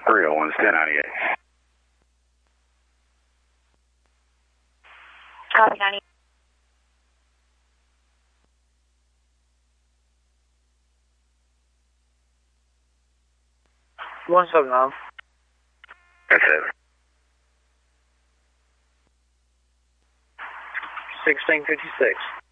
301 1098. Copy, 90. One seven nine. That's it. 1656.